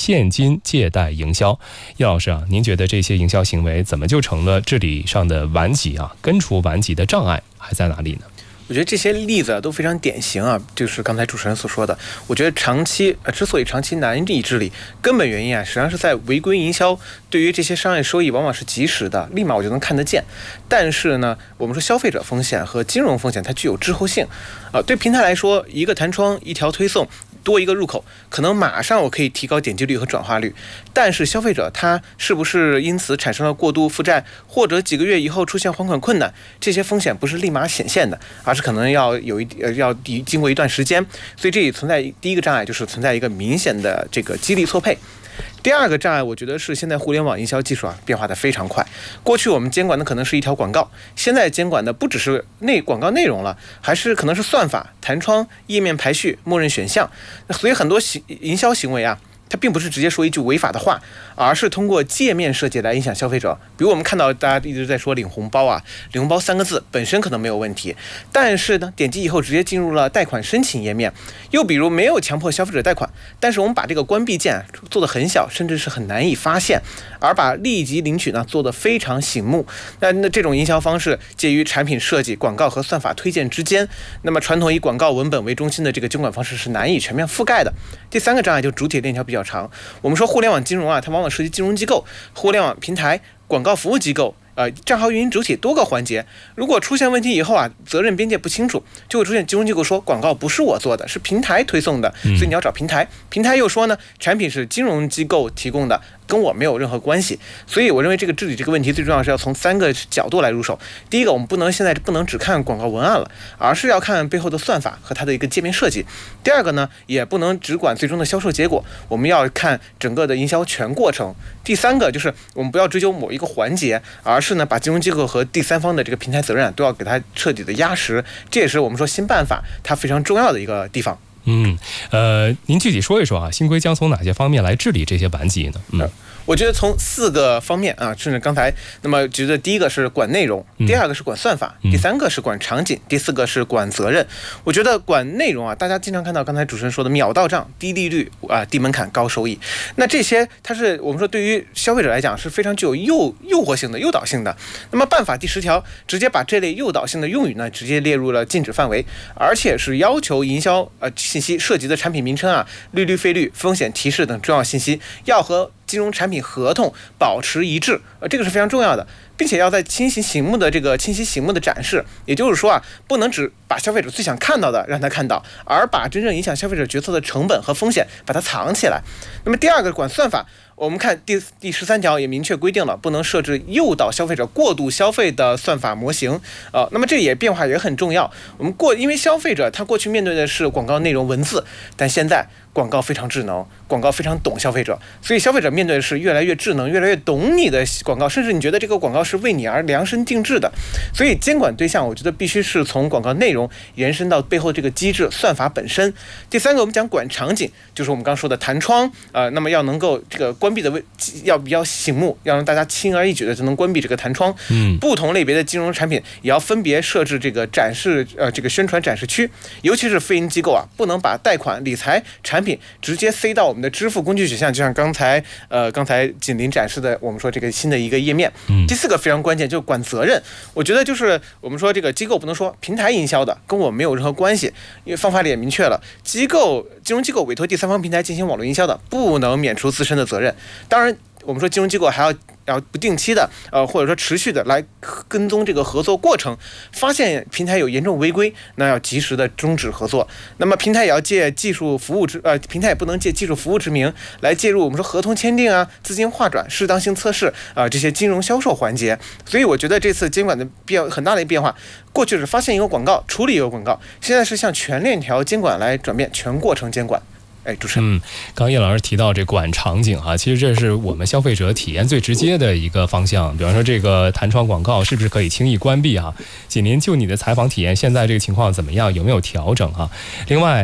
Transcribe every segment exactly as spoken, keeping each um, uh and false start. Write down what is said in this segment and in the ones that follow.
现金借贷营销。叶老师啊，您觉得这些营销行为怎么就成了治理上的顽疾啊？根除顽疾的障碍还在哪里呢？ 我觉得这些例子都非常典型啊，就是刚才主持人所说的。我觉得长期呃，之所以长期难以治理，根本原因啊，实际上是在违规营销对于这些商业收益往往是及时的，立马我就能看得见。但是呢，我们说消费者风险和金融风险它具有滞后性啊、呃。对平台来说，一个弹窗，一条推送，多一个入口，可能马上我可以提高点击率和转化率。但是消费者他是不是因此产生了过度负债，或者几个月以后出现还款困难，这些风险不是立马显现的，而是可能要有一呃要经过一段时间。所以这里存在第一个障碍，就是存在一个明显的这个激励错配。第二个障碍，我觉得是现在互联网营销技术啊变化的非常快。过去我们监管的可能是一条广告，现在监管的不只是内广告内容了，还是可能是算法、弹窗、页面排序、默认选项。所以很多行营销行为啊，它并不是直接说一句违法的话，而是通过界面设计来影响消费者。比如我们看到大家一直在说领红包啊，领红包三个字本身可能没有问题，但是呢，点击以后直接进入了贷款申请页面。又比如没有强迫消费者贷款，但是我们把这个关闭键做得很小，甚至是很难以发现，而把立即领取呢做得非常醒目。那那这种营销方式介于产品设计、广告和算法推荐之间。那么传统以广告文本为中心的这个监管方式是难以全面覆盖的。第三个障碍就是主体链条比较长。我们说互联网金融啊，它往往涉及金融机构、互联网平台、广告服务机构、呃账号运营主体多个环节。如果出现问题以后啊，责任边界不清楚，就会出现金融机构说广告不是我做的，是平台推送的，所以你要找平台。平台又说呢，产品是金融机构提供的，跟我没有任何关系。所以我认为这个治理这个问题最重要是要从三个角度来入手。第一个，我们不能现在不能只看广告文案了，而是要看背后的算法和它的一个界面设计。第二个呢，也不能只管最终的销售结果，我们要看整个的营销全过程。第三个就是我们不要追究某一个环节，而是呢把金融机构和第三方的这个平台责任、啊、都要给它彻底的压实。这也是我们说新办法它非常重要的一个地方。 嗯，呃，您具体说一说啊，新规将从哪些方面来治理这些顽疾呢？嗯。 我觉得从四个方面啊，甚至刚才那么觉得第一个是管内容，第二个是管算法，第三个是管场景，第四个是管责任。我觉得管内容啊，大家经常看到刚才主持人说的秒到账、低利率啊、低门槛、高收益，那这些它是我们说对于消费者来讲是非常具有诱诱惑性的、诱导性的。那么办法第十条直接把这类诱导性的用语呢，直接列入了禁止范围，而且是要求营销呃信息涉及的产品名称啊、利率、费率、风险提示等重要信息要和金融产品合同保持一致，呃，这个是非常重要的，并且要在清晰醒目的这个清晰醒目的展示。也就是说啊，不能只把消费者最想看到的让他看到，而把真正影响消费者决策的成本和风险把它藏起来。那么第二个管算法，我们看第第十三条也明确规定了，不能设置诱导消费者过度消费的算法模型。呃，那么这也变化也很重要。我们过因为消费者他过去面对的是广告内容文字，但现在广告非常智能，广告非常懂消费者，所以消费者面对的是越来越智能、越来越懂你的广告，甚至你觉得这个广告是为你而量身定制的。所以监管对象，我觉得必须是从广告内容延伸到背后这个机制、算法本身。第三个，我们讲管场景，就是我们刚刚说的弹窗，呃，那么要能够这个关闭的位要比较醒目，要让大家轻而易举的就能关闭这个弹窗。嗯，不同类别的金融产品也要分别设置这个展示呃这个宣传展示区，尤其是非营机构啊，不能把贷款、理财产品直接塞到我们的支付工具选项，就像刚才呃刚才锦麟展示的，我们说这个新的一个页面。嗯，第四个非常关键，就是管责任。我觉得就是我们说这个机构不能说平台营销的跟我没有任何关系，因为方法里也明确了，机构金融机构委托第三方平台进行网络营销的，不能免除自身的责任。当然，我们说金融机构还要。要不定期的，呃，或者说持续的来跟踪这个合作过程，发现平台有严重违规，那要及时的终止合作。那么平台也要借技术服务之，呃，平台也不能借技术服务之名来介入我们说合同签订啊、资金划转、适当性测试啊、呃、这些金融销售环节。所以我觉得这次监管的变很大的变化，过去是发现一个广告，处理一个广告，现在是向全链条监管来转变，全过程监管。哎，主持人， 嗯，刚刚叶老师提到这管场景哈、啊，其实这是我们消费者体验最直接的一个方向。比方说，这个弹窗广告是不是可以轻易关闭哈、啊？锦麟，就你的采访体验，现在这个情况怎么样？有没有调整哈、啊？另外，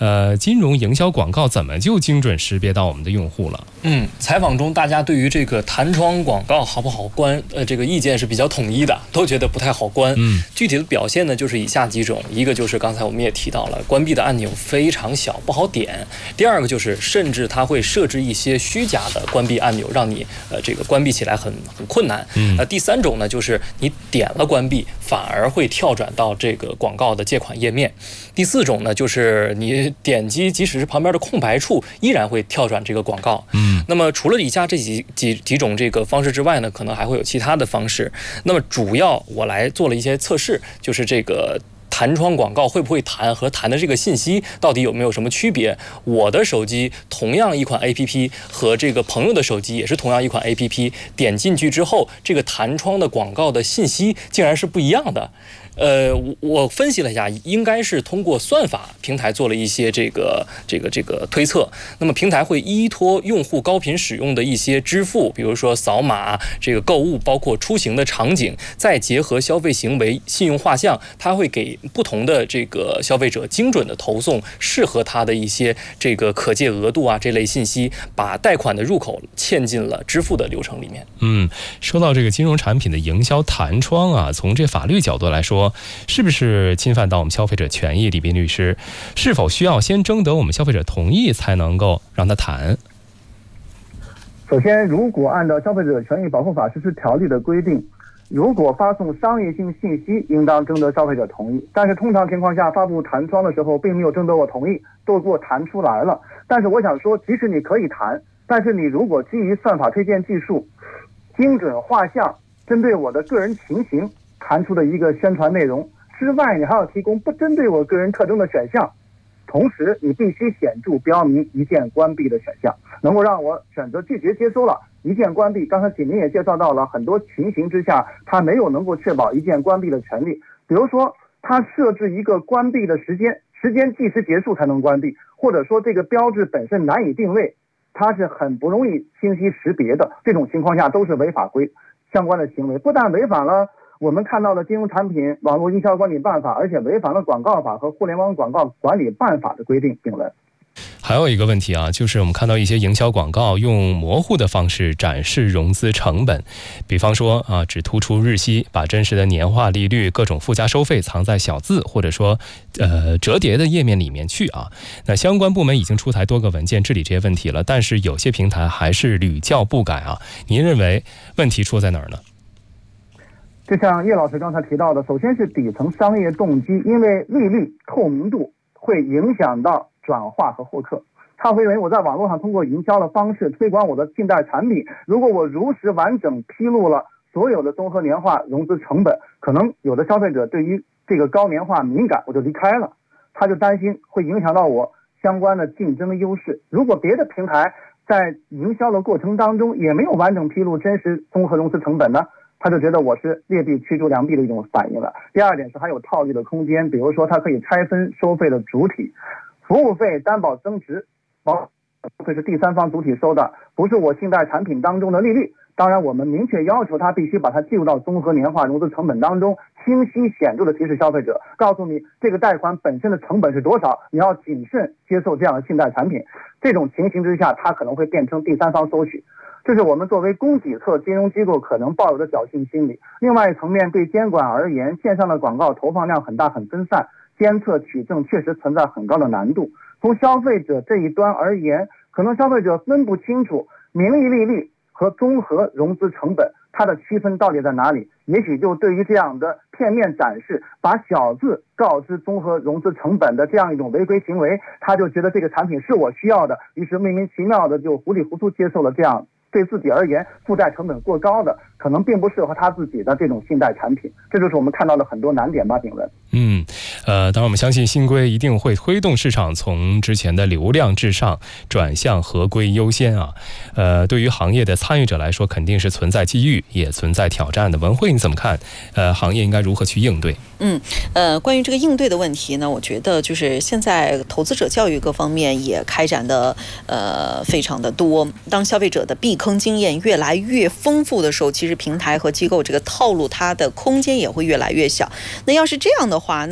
呃，金融营销广告怎么就精准识别到我们的用户了？ 嗯，采访中大家对于这个弹窗广告好不好关，呃，这个意见是比较统一的，都觉得不太好关。 嗯， 具体的表现呢，就是以下几种：一个就是刚才我们也提到了，关闭的按钮非常小，不好点；第二个就是甚至它会设置一些虚假的关闭按钮，让你呃这个关闭起来很很困难。 嗯， 呃，第三种呢，就是你点了关闭，反而会跳转到这个广告的借款页面。第四种呢，就是你点击，即使是旁边的空白处，依然会跳转这个广告。 嗯， 那么除了以下这几几几种这个方式之外呢，可能还会有其他的方式。那么主要我来做了一些测试，就是这个弹窗广告会不会弹和弹的这个信息到底有没有什么区别？我的手机同样一款 A P P 和这个朋友的手机也是同样一款 A P P， 点进去之后，这个弹窗的广告的信息竟然是不一样的。呃，我分析了一下，应该是通过算法平台做了一些这个这个这个推测。那么平台会依托用户高频使用的一些支付，比如说扫码、这个购物，包括出行的场景，再结合消费行为、信用画像，它会给不同的这个消费者精准的投送适合他的一些这个可借额度啊这类信息，把贷款的入口嵌进了支付的流程里面。 嗯，说到这个金融产品的营销弹窗啊，从这法律角度来说，是不是侵犯到我们消费者权益？李斌律师，是否需要先征得我们消费者同意才能够让他谈？ 首先，如果按照《消费者权益保护法实施条例》的规定，如果发送商业性信息，应当征得消费者同意。但是通常情况下，发布弹窗的时候，并没有征得我同意，都给我弹出来了。但是我想说，即使你可以弹，但是你如果基于算法推荐技术，精准画像，针对我的个人情形弹出的一个宣传内容之外，你还要提供不针对我个人特征的选项，同时你必须显著标明一键关闭的选项，能够让我选择拒绝接收了。一键关闭，刚才锦明也介绍到了，很多情形之下他没有能够确保一键关闭的权利，比如说他设置一个关闭的时间，时间计时结束才能关闭，或者说这个标志本身难以定位，它是很不容易清晰识别的，这种情况下都是违法规相关的行为，不但违反了我们看到的金融产品网络营销管理办法，而且违反了广告法和互联网广告管理办法的规定。评论还有一个问题啊，就是我们看到一些营销广告用模糊的方式展示融资成本，比方说啊，只突出日息，把真实的年化利率、各种附加收费藏在小字或者说呃折叠的页面里面去啊。那相关部门已经出台多个文件治理这些问题了，但是有些平台还是屡教不改啊。您认为问题出在哪儿呢？ 就像叶老师刚才提到的，首先是底层商业动机，因为利率透明度会影响到转化和获客。他会认为我在网络上通过营销的方式推广我的信贷产品，如果我如实完整披露了所有的综合年化融资成本，可能有的消费者对于这个高年化敏感，我就离开了，他就担心会影响到我相关的竞争优势。如果别的平台在营销的过程当中也没有完整披露真实综合融资成本呢，他就觉得我是劣币驱逐良币的一种反应了。第二点是还有套利的空间，比如说它可以拆分收费的主体，服务费担保增值，保会是第三方主体收的，不是我信贷产品当中的利率。当然我们明确要求他必须把它记录到综合年化融资成本当中，清晰显著的提示消费者，告诉你这个贷款本身的成本是多少，你要谨慎接受这样的信贷产品。这种情形之下，它可能会变成第三方收取，这是我们作为供给侧金融机构可能抱有的侥幸心理。另外一层面，对监管而言，线上的广告投放量很大很分散，监测取证确实存在很高的难度。从消费者这一端而言，可能消费者分不清楚名义利率和综合融资成本它的区分到底在哪里，也许就对于这样的片面展示，把小字告知综合融资成本的这样一种违规行为，他就觉得这个产品是我需要的，于是莫名其妙的就糊里糊涂接受了这样对自己而言负债成本过高的，可能并不适合他自己的这种信贷产品。这就是我们看到的很多难点吧，评论。 嗯，呃，当然我们相信新规一定会推动市场从之前的流量至上转向合规优先啊。呃，对于行业的参与者来说，肯定是存在机遇，也存在挑战的。文慧你怎么看？呃，行业应该如何去应对？ 嗯，呃，关于这个应对的问题呢，我觉得就是现在投资者教育各方面也开展的呃非常的多。当消费者的避坑经验越来越丰富的时候，其实平台和机构这个套路它的空间也会越来越小。那要是这样的话，那我觉得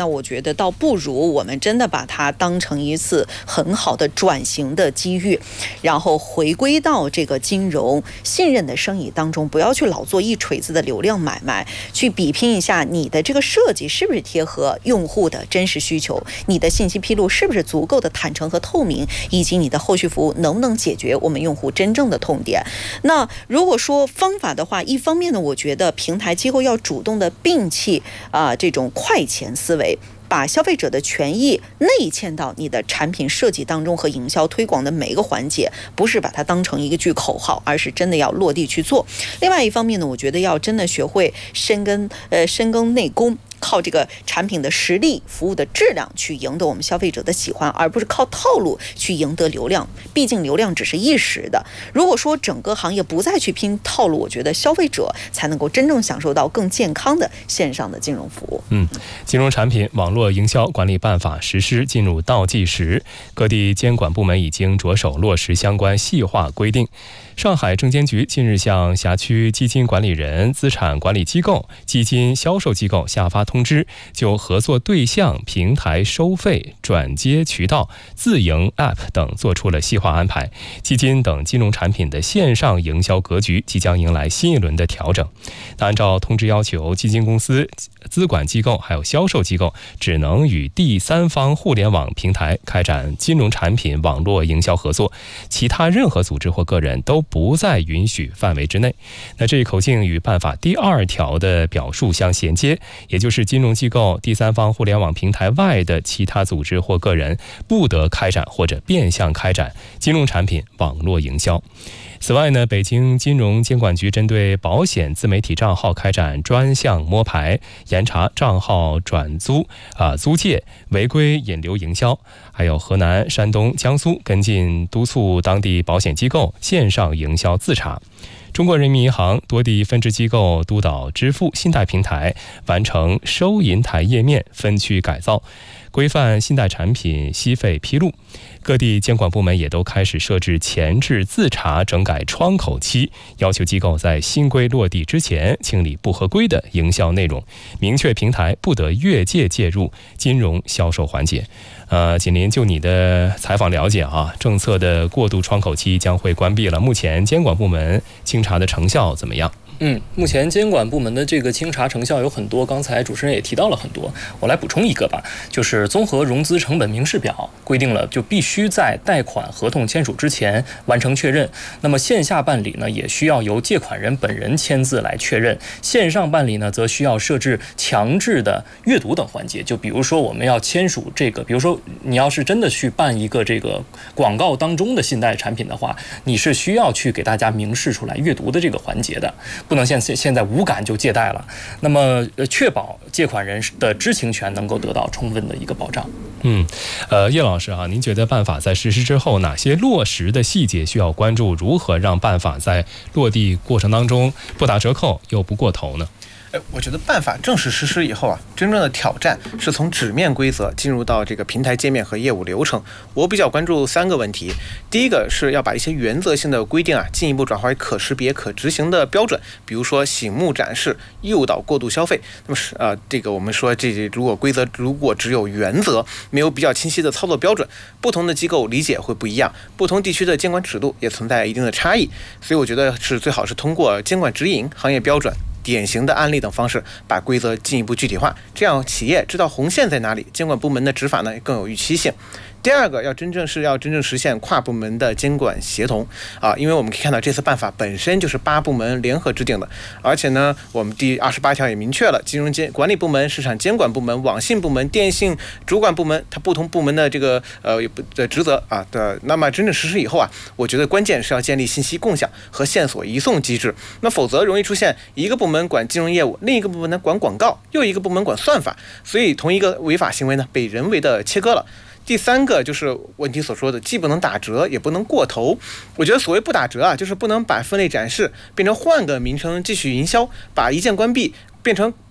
得倒不如我们真的把它当成一次很好的转型的机遇，然后回归到这个金融信任的生意当中，不要去老做一锤子的流量买卖，去比拼一下你的这个设计是不是贴合用户的真实需求，你的信息披露是不是足够的坦诚和透明，以及你的后续服务能不能解决我们用户真正的痛点。那如果说方法的话，一方面呢，我觉得平台机构要主动的摒弃啊、呃、这种快钱思维，把消费者的权益内嵌到你的产品设计当中和营销推广的每一个环节，不是把它当成一个句口号，而是真的要落地去做。另外一方面呢，我觉得要真的学会深耕呃深耕内功，靠这个产品的实力、服务的质量去赢得我们消费者的喜欢，而不是靠套路去赢得流量。毕竟流量只是一时的。如果说整个行业不再去拼套路，我觉得消费者才能够真正享受到更健康的线上的金融服务。 嗯，金融产品网络营销管理办法实施进入倒计时，各地监管部门已经着手落实相关细化规定。上海证监局近日向辖区基金管理人、资产管理机构、基金销售机构下发通知，就合作对象、平台收费、转接渠道、自营 App 等做出了细化安排。基金等金融产品的线上营销格局即将迎来新一轮的调整。按照通知要求，基金公司、资管机构还有销售机构只能与第三方互联网平台开展金融产品网络营销合作，其他任何组织或个人都不在允许范围之内。那这一口径与办法第二条的表述相衔接，也就是金融机构、第三方互联网平台外的其他组织或个人不得开展或者变相开展金融产品网络营销。此外呢，北京金融监管局针对保险自媒体账号开展专项摸排，严查账号转租、啊、租借、违规引流营销。还有河南、山东、江苏跟进督促当地保险机构线上营销自查。中国人民银行多地分支机构督导支付信贷平台完成收银台页面分区改造，规范信贷产品息费披露。各地监管部门也都开始设置前置自查整改窗口期，要求机构在新规落地之前清理不合规的营销内容，明确平台不得越界介入金融销售环节。呃，锦麟，就你的采访了解啊，政策的过渡窗口期将会关闭了，目前监管部门清查的成效怎么样？ 嗯，目前监管部门的这个清查成效有很多，刚才主持人也提到了很多，我来补充一个吧，就是综合融资成本明示表规定了，就必须在贷款合同签署之前完成确认。那么线下办理呢，也需要由借款人本人签字来确认；线上办理呢，则需要设置强制的阅读等环节。就比如说我们要签署这个，比如说你要是真的去办一个这个广告当中的信贷产品的话，你是需要去给大家明示出来阅读的这个环节的。不能现现在无感就借贷了，那么确保借款人的知情权能够得到充分的一个保障。 嗯，呃，叶老师啊，您觉得办法在实施之后，哪些落实的细节需要关注？如何让办法在落地过程当中不打折扣又不过头呢？ 哎，我觉得办法正式实施以后啊，真正的挑战是从纸面规则进入到这个平台界面和业务流程。我比较关注三个问题。第一个是要把一些原则性的规定啊，进一步转化为可识别、可执行的标准，比如说醒目展示、诱导过度消费。那么是呃，这个我们说这如果规则如果只有原则，没有比较清晰的操作标准，不同的机构理解会不一样，不同地区的监管尺度也存在一定的差异。所以我觉得是最好是通过监管指引、行业标准、典型的案例等方式，把规则进一步具体化，这样企业知道红线在哪里，监管部门的执法呢更有预期性。第二个要真正是要真正实现跨部门的监管协同啊，因为我们可以看到这次办法本身就是八部门联合制定的，而且呢，我们第二十八条也明确了金融监管理部门、市场监管部门、网信部门、电信主管部门，它不同部门的这个呃的职责啊的。那么真正实施以后啊，我觉得关键是要建立信息共享和线索移送机制，那否则容易出现一个部门管金融业务，另一个部门呢管广告，又一个部门管算法，所以同一个违法行为呢被人为的切割了。第三个就是问题所说的，既不能打折，也不能过头。我觉得所谓不打折啊，就是不能把分类展示变成换个名称继续营销，把一键关闭变成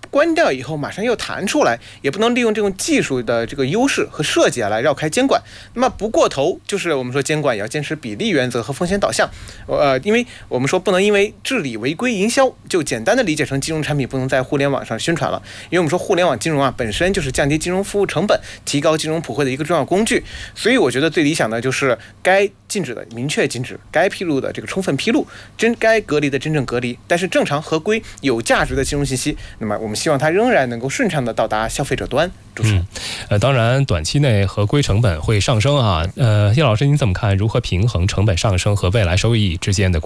关掉以后马上又弹出来，也不能利用这种技术的这个优势和设计啊来绕开监管。那么不过头，就是我们说监管也要坚持比例原则和风险导向。呃，因为我们说不能因为治理违规营销就简单的理解成金融产品不能在互联网上宣传了。因为我们说互联网金融啊本身就是降低金融服务成本、提高金融普惠的一个重要工具。所以我觉得最理想的就是该禁止的明确禁止，该披露的这个充分披露，真该隔离的真正隔离。但是正常合规有价值的金融信息，那么我们希望它仍然能够顺畅的到达消费者端。主持人， 嗯，呃，当然短期内合规成本会上升啊。呃，叶老师您怎么看？如何平衡成本上升和未来收益之间的关系？